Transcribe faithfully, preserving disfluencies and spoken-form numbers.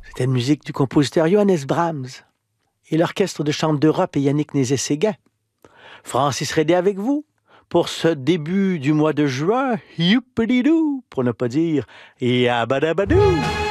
C'était une musique du compositeur Johannes Brahms et l'Orchestre de chambre d'Europe et Yannick Nézet-Séguin. Francis Redé avec vous pour ce début du mois de juin. Youpididou, pour ne pas dire yabadabadou.